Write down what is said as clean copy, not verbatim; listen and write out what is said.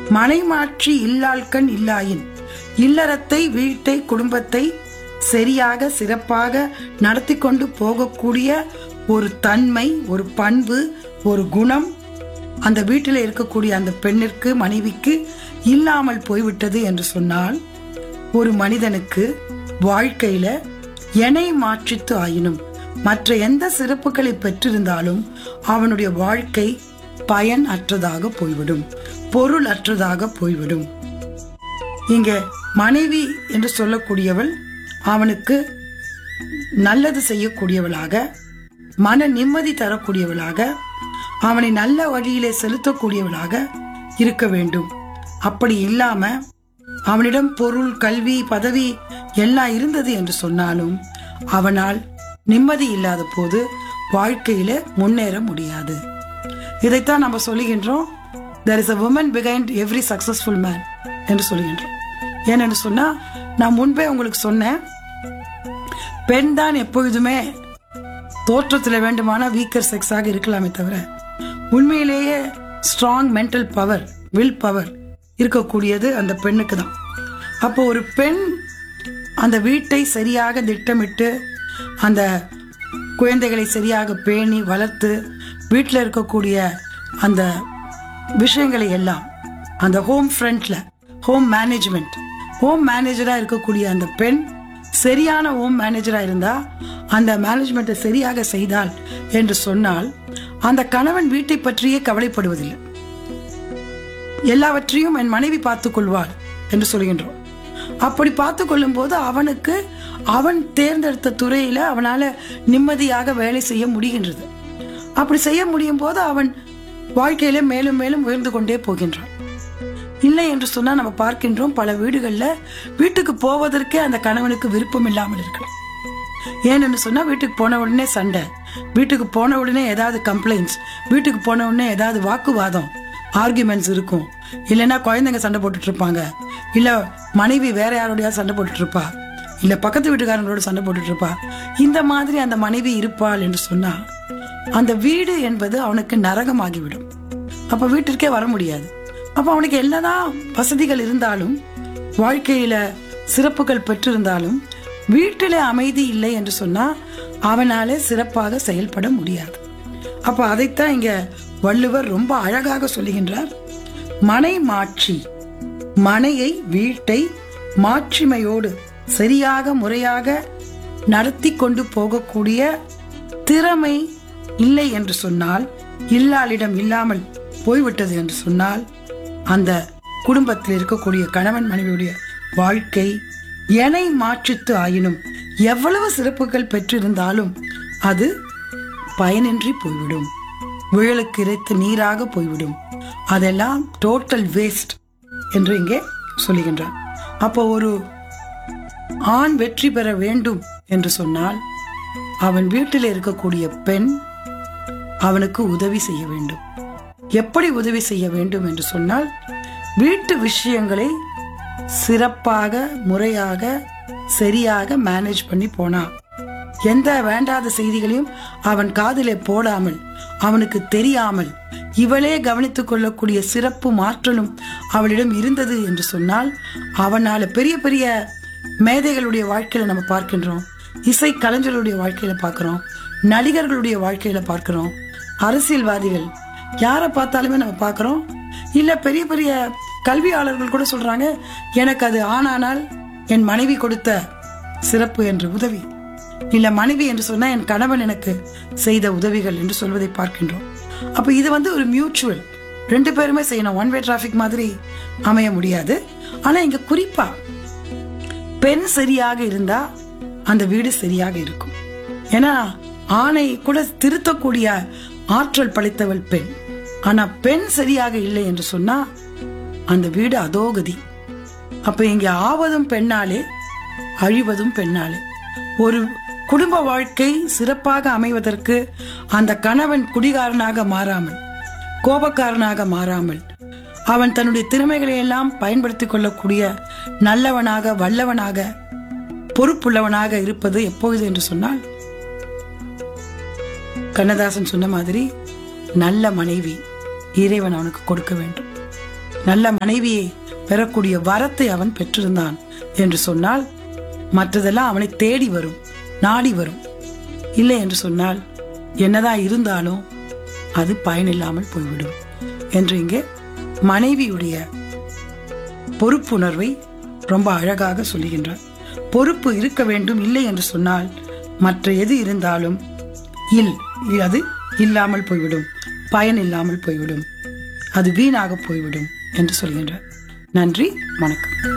மனைமாட்சி இல்லாள்கண் இல்லாயின், இல்லறத்தை, வீட்டை, குடும்பத்தை சரியாக சிறப்பாக நடத்தி கொண்டு போகக்கூடிய ஒரு தன்மை, ஒரு பண்பு, ஒரு குணம் அந்த வீட்டில் இருக்கக்கூடிய அந்த பெண்ணிற்கு, மனைவிக்கு இல்லாமல் போய்விட்டது என்று சொன்னால், ஒரு மனிதனுக்கு வாழ்க்கையில எனை மாற்றித்து ஆயினும் மற்ற எந்த சிறப்புகளை பெற்றிருந்தாலும் அவனுடைய வாழ்க்கை பயன் அற்றதாக போய்விடும், பொருள் அற்றதாக போய்விடும். இங்க மனைவி என்று சொல்லக்கூடியவள் அவனுக்கு நல்லது செய்யக்கூடியவளாக, மன நிம்மதி தரக்கூடியவளாக, அவனை நல்ல வழியிலே செலுத்தக்கூடியவளாக இருக்க வேண்டும். அப்படி இல்லாம அவனிடம் பொருள், கல்வி, பதவி எல்லாம் இருந்தது என்று சொன்னாலும் அவனால் நிம்மதி இல்லாத போது வாழ்க்கையில முன்னேற முடியாது. இதைத்தான் நம்ம சொல்லுகின்றோம், there is a woman behind every successful man என்று சொல்லுகின்றோம். ஏன்னு சொன்னா, நான் முன்பே உங்களுக்கு சொன்னேன், பெண் தான் எப்பொழுதுமே தோற்றத்தில் வேண்டுமான வீக்கர் செக்ஸாக இருக்கலாமே தவிர உண்மையிலேயே strong mental power, will power இருக்கக்கூடியது அந்த பெண்ணுக்கு தான். அப்போ ஒரு பெண் அந்த வீட்டை சரியாக திட்டமிட்டு, அந்த குழந்தைகளை சரியாக பேணி வளர்த்து, வீட்டில் இருக்கக்கூடிய அந்த விஷயங்களை எல்லாம், அந்த ஹோம் ஃப்ரண்ட்ல ஹோம் மேனேஜ்மெண்ட், ஹோம் மேனேஜரா இருக்கக்கூடிய அந்த பெண் சரியான ஹோம் மேனேஜரா இருந்தா, அந்த மேனேஜ்மெண்ட்டை சரியாக செய்தால் என்று சொன்னால், அந்த கணவன் வீட்டை பற்றியே கவலைப்படுவதில்லை. எல்லாவற்றையும் என் மனைவி பார்த்துக் கொள்வாள் என்று சொல்கின்றோம். அப்படி பார்த்து கொள்ளும் போது அவனுக்கு அவன் தேர்ந்தெடுத்த துறையில அவனால நிம்மதியாக வேலை செய்ய முடிகின்றது. அப்படி செய்ய முடியும் போது அவன் வாழ்க்கையில மேலும் மேலும் உயர்ந்து கொண்டே போகின்றான். இல்லை என்று சொன்னா நம்ம பார்க்கின்றோம், பல வீடுகள்ல வீட்டுக்கு போவதற்கே அந்த கணவனுக்கு விருப்பம் இல்லாமல் இருக்கலாம். ஏன்னு சொன்னா, வீட்டுக்கு போன உடனே சண்டை, வீட்டுக்கு போன உடனே ஏதாவது கம்ப்ளைண்ட்ஸ், வீட்டுக்கு போன உடனே ஏதாவது வாக்குவாதம், ஆர்குமெண்ட்ஸ் இருக்கும். இல்லைன்னா குழந்தைங்க சண்டை போட்டுட்டு இருப்பாங்க, இல்ல மனைவி வேற யாரோடய சண்டை போட்டுட்டு இருப்பா, இல்ல பக்கத்து வீட்டுக்காரங்களோட சண்டை போட்டுட்டு இருப்பா. இந்த மாதிரி அந்த மனைவி இருப்பாள் என்று சொன்னா, அந்த வீடு என்பது அவனுக்கு நரகமாகிவிடும். அப்ப வீட்டிற்கே வர முடியாது. அப்ப அவனுக்கு என்னதான் வசதிகள் இருந்தாலும், வாழ்க்கையில சிறப்புகள் பெற்றிருந்தாலும், வீட்டில அமைதி இல்லை என்று சொன்னா அவனால சிறப்பாக செயல்பட முடியாது. அப்ப அதைத்தான் இங்க வள்ளுவர் ரொம்ப அழகாக சொல்லுகின்றார். மனை மாட்சி, மனையை, வீட்டை மாட்சிமையோடு சரியாக முறையாக நடத்தி கொண்டு போகக்கூடிய திறமை இல்லை என்று சொன்னால், இல்லாளிடம் இல்லாமல் போய்விட்டது என்று சொன்னால், அந்த குடும்பத்தில் இருக்கக்கூடிய கணவன் மனைவியுடைய வாழ்க்கை எனை மாற்றித்து ஆயினும் எவ்வளவு சிறப்புகள் பெற்றிருந்தாலும் அது பயனின்றி போய்விடும், விழலுக்கு இறைத்து நீராக போய்விடும். அதெல்லாம் டோட்டல் வேஸ்ட் என்று இங்கே சொல்லுகின்றார். அப்போ ஒரு ஆண் வெற்றி பெற வேண்டும் என்று சொன்னால், அவன் வீட்டில் இருக்கக்கூடிய பெண் அவனுக்கு உதவி செய்ய வேண்டும். எப்படி உதவி செய்ய வேண்டும் என்று சொன்னால், வீட்டு விஷயங்களை சிறப்பாக, முறையாக, சரியாக மேனேஜ் பண்ணி போனா, எந்த வேண்டாத செய்திகளையும் அவன் காதிலே போடாமல், அவனுக்கு தெரியாமல், இவளே கவனித்துக் கொள்ளக்கூடிய சிறப்பு மாற்றலும் அவளிடம் இருந்தது என்று சொன்னால், அவனால பெரிய பெரிய மேதைகளுடைய வாழ்க்கையில நம்ம பார்க்கின்றோம், இசை கலைஞர்களுடைய வாழ்க்கையில பார்க்கிறோம், நடிகர்களுடைய வாழ்க்கையில பார்க்கிறோம், அரசியல்வாதிகள் யாரை பார்த்தாலுமே நம்ம பார்க்கிறோம். இல்ல பெரிய பெரிய கல்வியாளர்கள் கூட சொல்றாங்க, எனக்கு அது ஆனானால் என் மனைவி கொடுத்த சிறப்பு என்று உதவி, இல்ல மனைவி என்று சொன்னா என் கணவன் எனக்கு செய்த உதவிகள் என்று சொல்வதை பார்க்கின்றோம். அப்ப இது ஒரு மியூச்சுவல், ரெண்டு பேருமே செய்யணும். ஒன் வே டிராபிக் மாதிரி அமைய முடியாது. ஆனா இங்க குறிப்பா பெண் சரியாக இருந்தா அந்த வீடு சரியாக இருக்கும். ஏன்னா ஆணை கூட திருத்தக்கூடிய ஆற்றல் படைத்தவள் பெண். ஆனா பெண் சரியாக இல்லை என்று சொன்னா அந்த வீடு அதோகதி. அப்ப இங்க ஆவதும் பெண்ணாலே, அழிவதும் பெண்ணாலே. ஒரு குடும்ப வாழ்க்கை சிறப்பாக அமைவதற்கு அந்த கணவன் குடிகாரனாக மாறாமல், கோபக்காரனாக மாறாமல், அவன் தன்னுடைய திறமைகளை எல்லாம் பயன்படுத்திக் கொள்ளக்கூடிய நல்லவனாக, வல்லவனாக, பொறுப்புள்ளவனாக இருப்பது எப்பொழுது என்று சொன்னால், கண்ணதாசன் சொன்ன மாதிரி நல்ல மனைவி இறைவன் அவனுக்கு கொடுக்க வேண்டும். நல்ல மனைவியை பெறக்கூடிய வரத்தை அவன் பெற்றிருந்தான் என்று சொன்னால் மற்றதெல்லாம் அவனை தேடி வரும், நாடி வரும். இல்லை என்று சொன்னால் என்னதான் இருந்தாலும் அது பயனில்லாமல் போய்விடும் என்று இங்கே மனைவியுடைய பொறுப்புணர்வை ரொம்ப அழகாக சொல்லுகின்றார். பொறுப்பு இருக்க வேண்டும். இல்லை என்று சொன்னால் மற்ற எது இருந்தாலும் அது இல்லாமல் போய்விடும், பயன் இல்லாமல் போய்விடும், அது வீணாக போய்விடும் என்று சொல்கின்றார். நன்றி, வணக்கம்.